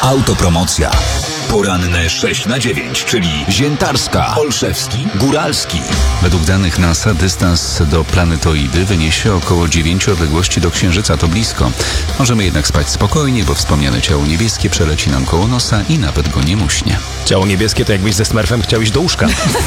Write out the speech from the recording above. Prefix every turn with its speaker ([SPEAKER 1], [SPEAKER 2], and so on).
[SPEAKER 1] Autopromocja. Poranne 6 na 9, czyli Ziętarska, Olszewski, Góralski.
[SPEAKER 2] Według danych NASA dystans do planetoidy wyniesie około 9 odległości do Księżyca. To blisko. Możemy jednak spać spokojnie, bo wspomniane ciało niebieskie przeleci nam koło nosa i nawet go nie muśnie.
[SPEAKER 3] Ciało niebieskie to jakbyś ze Smurfem chciał iść do łóżka.